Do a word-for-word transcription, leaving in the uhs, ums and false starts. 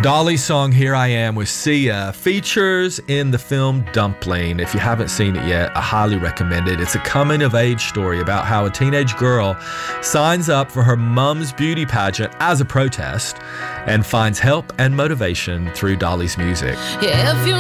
Dolly's song Here I Am with Sia features in the film Dumpling. If you haven't seen it yet, I highly recommend it. It's a coming-of-age story about how a teenage girl signs up for her mom's beauty pageant as a protest and finds help and motivation through Dolly's music. Yeah, if you